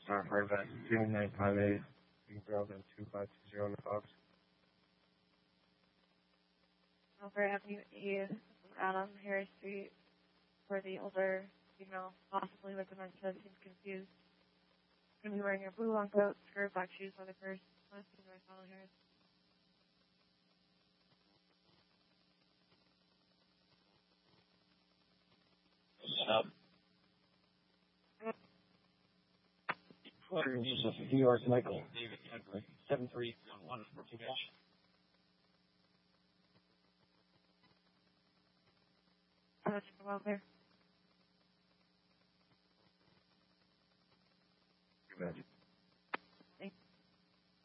Corvette 2958, being trailed in 2520 on the Fox. Over Avenue E from Adam Harris Street for the older female, possibly with dementia, seems confused. Going to be wearing a blue long coat, skirt, black shoes, leather purse. Last name by Follow Harris. New York, Michael. David Henry, 7311 14 dash. Welfare. Good.